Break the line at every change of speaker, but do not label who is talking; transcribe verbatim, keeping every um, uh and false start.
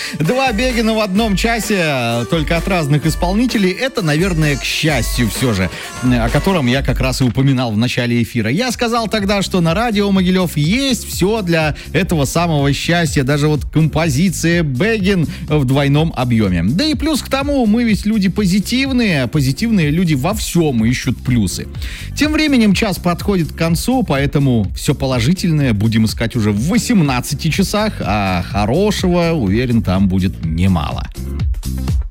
Два Бегина в одном часе, только от разных исполнителей. Это, наверное, к счастью все же, о котором я как раз и упоминал в начале эфира. Я сказал тогда, что на радио Могилев есть все для этого самого счастья. Даже вот композиция Бегин в двойном объеме. Да и плюс к тому, мы ведь люди позитивные. Позитивные люди во всем ищут плюсы. Тем временем час подходит к концу, поэтому все положительное будем искать уже в восемнадцати часах, а хорошего, уверен, там будет немало.